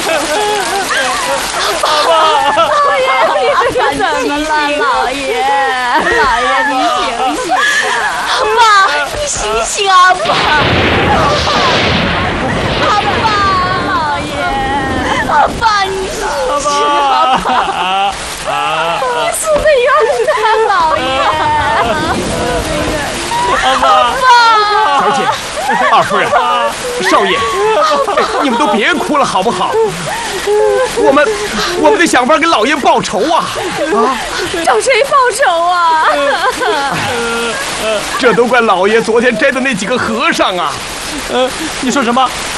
老爷，你这是怎么了？老爷，你醒醒啊！ 爸，你醒醒啊，爸！ 老爷， 爸，你醒醒啊，爸！ 你死得冤呐，老爷！ 小姐，二夫人，少爷，你们都别哭了好不好？我们得想法给老爷报仇啊！ 找谁报仇啊？ 这都怪老爷昨天摘的那几个和尚啊！ 你说什么？